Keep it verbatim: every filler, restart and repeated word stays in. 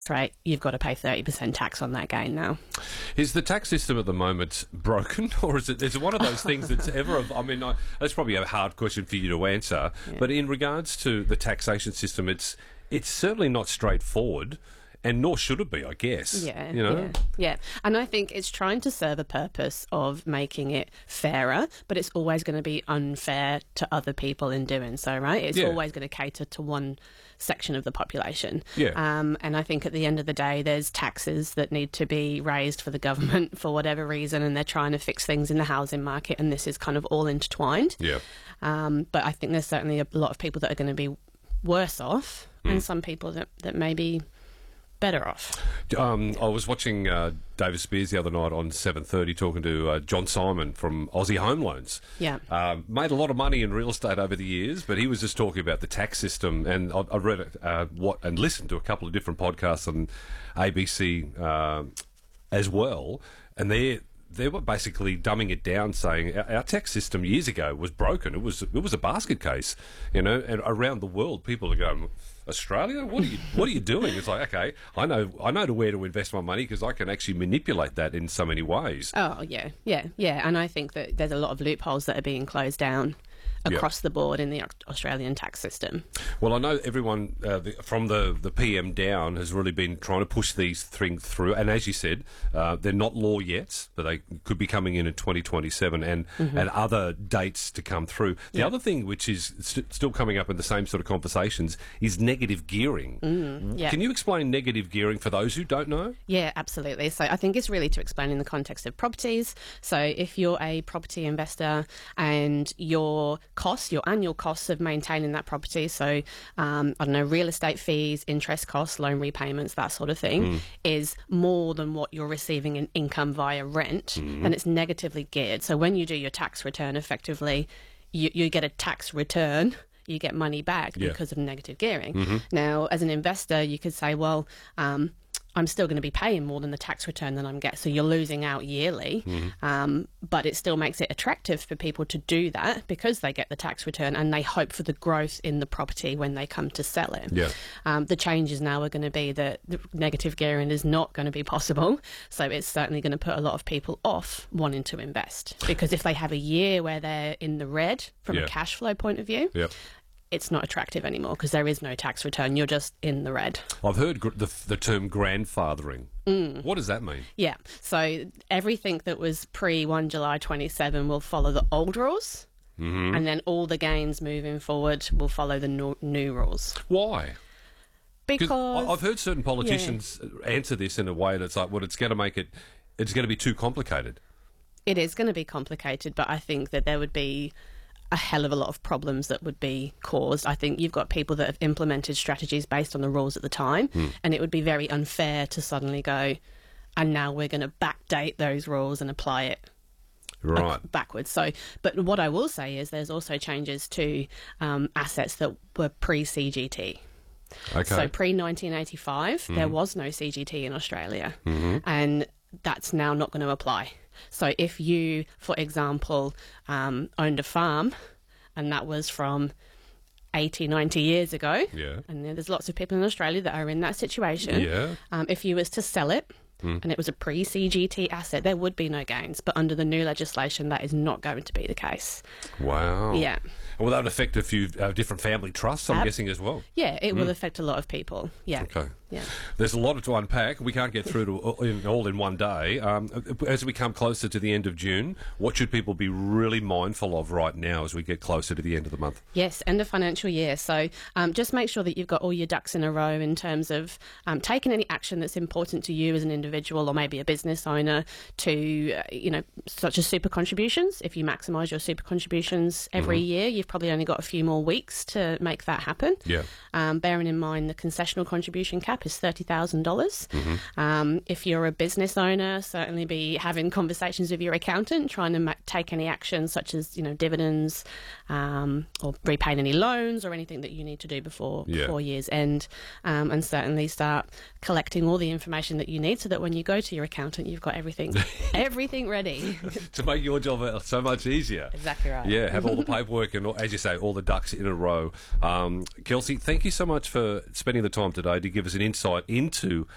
rate, you've got to pay thirty percent tax on that gain now. Is the tax system at the moment broken, or is it, is it one of those things that's ever... I mean, I, that's probably a hard question for you to answer, yeah. But in regards to the taxation system, it's it's certainly not straightforward, and nor should it be, I guess. Yeah, you know? yeah, yeah. And I think it's trying to serve a purpose of making it fairer, but it's always going to be unfair to other people in doing so, right? It's yeah. always going to cater to one section of the population. Yeah. Um, and I think at the end of the day, there's taxes that need to be raised for the government for whatever reason, and they're trying to fix things in the housing market, and this is kind of all intertwined. Yeah. Um, but I think there's certainly a lot of people that are going to be worse off, mm. and some people that, that may be better off. Um, I was watching uh, David Spears the other night on seven thirty talking to uh, John Simon from Aussie Home Loans. Yeah. Um, made a lot of money in real estate over the years, but he was just talking about the tax system, and I, I read it, uh, what and listened to a couple of different podcasts on A B C uh, as well, and they they were basically dumbing it down, saying our, our tax system years ago was broken. It was it was a basket case, you know, and around the world people are going, Australia, what are you what are you doing? It's like, okay, I know I know to where to invest my money because I can actually manipulate that in so many ways. Oh yeah, yeah, yeah, and I think that there's a lot of loopholes that are being closed down across yep. the board in the Australian tax system. Well, I know everyone uh, the, from the, the P M down has really been trying to push these things through, and as you said, uh, they're not law yet, but they could be coming in in twenty twenty-seven and, mm-hmm. and other dates to come through. The yep. other thing which is st- still coming up in the same sort of conversations is negative gearing. Mm, yeah. Can you explain negative gearing for those who don't know? Yeah, absolutely. So I think it's really to explain in the context of properties. So if you're a property investor and your costs, your annual costs of maintaining that property, so um, I don't know, real estate fees, interest costs, loan repayments, that sort of thing, mm. is more than what you're receiving in income via rent, mm. then it's negatively geared. So when you do your tax return, effectively, you, you get a tax return, you get money back yeah. because of negative gearing. Mm-hmm. Now, as an investor, you could say, well, um, I'm still going to be paying more than the tax return that I'm getting, so you're losing out yearly, mm-hmm. um, but it still makes it attractive for people to do that because they get the tax return and they hope for the growth in the property when they come to sell it. Yeah. Um, the changes now are going to be that the negative gearing is not going to be possible, so it's certainly going to put a lot of people off wanting to invest, because if they have a year where they're in the red from yeah. a cash flow point of view, yeah. it's not attractive anymore because there is no tax return. You're just in the red. I've heard gr- the, the term grandfathering. Mm. What does that mean? Yeah. So everything that was pre first of July twenty-seven will follow the old rules, mm-hmm. and then all the gains moving forward will follow the no- new rules. Why? Because I've heard certain politicians yeah. answer this in a way that's like, well, it's going to make it, it's going to be too complicated. It is going to be complicated, but I think that there would be a hell of a lot of problems that would be caused. I think you've got people that have implemented strategies based on the rules at the time, mm. and it would be very unfair to suddenly go, and now we're going to backdate those rules and apply it right backwards. So, but what I will say is there's also changes to um, assets that were pre-C G T. Okay. So pre nineteen eighty-five, mm. there was no C G T in Australia, mm-hmm. and that's now not going to apply. So if you, for example, um, owned a farm and that was from eighty, ninety years ago, yeah. and there's lots of people in Australia that are in that situation, yeah. um, if you was to sell it, mm. and it was a pre-C G T asset, there would be no gains. But under the new legislation, that is not going to be the case. Wow. Yeah. Well, that would affect a few uh, different family trusts, I'm Ab- guessing, as well. Yeah, it mm. will affect a lot of people. Yeah. Okay. Yeah. There's a lot to unpack. We can't get through to all in, all in one day. Um, as we come closer to the end of June, what should people be really mindful of right now as we get closer to the end of the month? Yes, end of financial year. So um, just make sure that you've got all your ducks in a row in terms of um, taking any action that's important to you as an individual or maybe a business owner to, uh, you know, such as super contributions. If you maximise your super contributions every mm-hmm. year, you've probably only got a few more weeks to make that happen. Yeah. Um, bearing in mind the concessional contribution cap is thirty thousand dollars. Mm-hmm. Um, if you're a business owner, certainly be having conversations with your accountant, trying to ma- take any action such as, you know, dividends um, or repaying any loans or anything that you need to do before, yeah. before year's end, um, and certainly start collecting all the information that you need so that when you go to your accountant, you've got everything everything ready. To make your job so much easier. Exactly right. Yeah, have all the paperwork and, as you say, all the ducks in a row. Um, Kelsey, thank you so much for spending the time today to give us an insight into